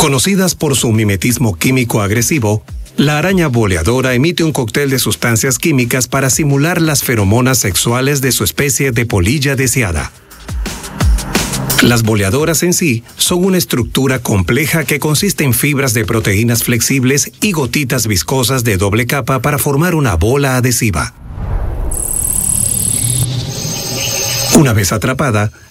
Conocidas por su mimetismo químico agresivo, la araña boleadora emite un cóctel de sustancias químicas para simular las feromonas sexuales de su especie de polilla deseada. Las boleadoras en sí son una estructura compleja que consiste en fibras de proteínas flexibles y gotitas viscosas de doble capa para formar una bola adhesiva. Una vez atrapada,